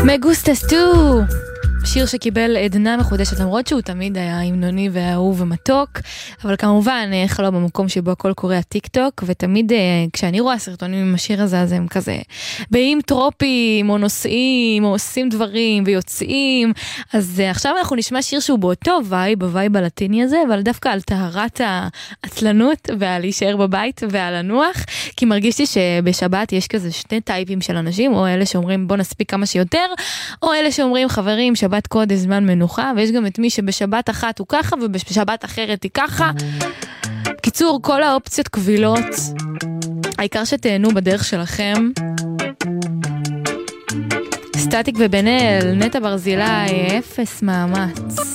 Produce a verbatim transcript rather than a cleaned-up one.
מגוסטס טו, שיר שקיבל עדנה מחודשת, למרות שהוא תמיד היה המנוני ואהוב ומתוק, אבל כמובן, איך לא במקום שבו הכל קורה הטיק טוק, ותמיד כשאני רואה סרטונים עם השיר הזה, אז הם כזה באים טרופים, או נוסעים, או עושים דברים, ויוצאים, אז עכשיו אנחנו נשמע שיר שהוא באותו וייב, בווייב הלטיני הזה, אבל דווקא על טהרת העצלנות, ועל להישאר בבית, ועל הנוח, כי מרגיש לי שבשבת יש כזה שני טייפים של אנשים, או אלה שאומרים בוא נספיק כמה שיותר, או אלה שאומרים חברים, שבת קודש זמן מנוחה, ויש גם את מי שבשבת אחת הוא ככה, ובשבת אחרת היא ככה. קיצור, כל האופציות קבילות. העיקר שתהנו בדרך שלכם. סטטיק ובן-אל, נטע ברזילי, אפס מאמץ.